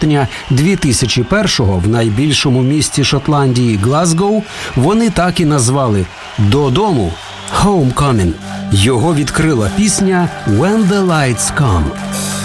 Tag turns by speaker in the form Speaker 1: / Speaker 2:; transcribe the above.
Speaker 1: жовтня 2001-го в найбільшому місті Шотландії Глазгоу вони так і назвали «Додому» – «Homecoming». Його відкрила пісня «When the Lights Come».